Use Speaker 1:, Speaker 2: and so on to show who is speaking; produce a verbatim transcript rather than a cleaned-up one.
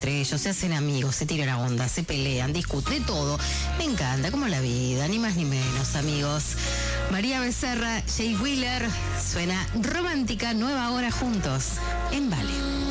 Speaker 1: entre ellos, se hacen amigos, se tiran a onda, se pelean, discuten, de todo. Me encanta, como la vida, ni más ni menos, amigos. María Becerra, Jay Wheeler, suena romántica, nueva hora juntos, en Vale.